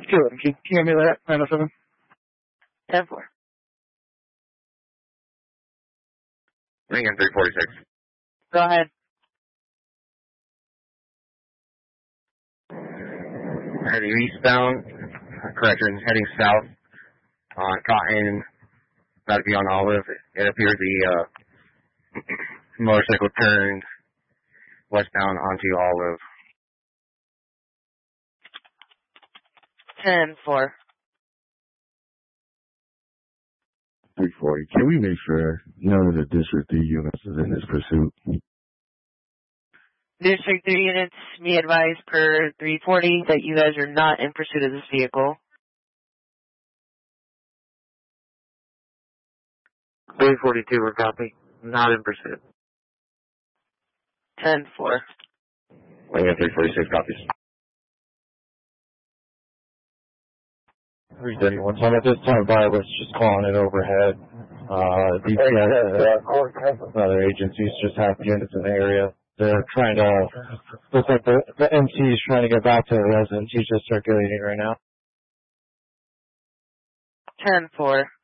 Good. Can you give me that? 907? 10-4. Lincoln 346. Go ahead. Heading eastbound. Correction, heading south on Cotton. About to be on Olive. It appears the motorcycle turned westbound onto Olive. 10-4. 340. Can we make sure none of the District 3 units is in this pursuit? District 3 units, be advised per 340 that you guys are not in pursuit of this vehicle. 342, we're copy. Not in pursuit. 10-4. Lincoln 346 copies. 331. So at this time, Violet's just calling it overhead. Other agencies just have units in the area. They're trying to, looks like the MC is trying to get back to the residents. He's just circulating right now. 10-4.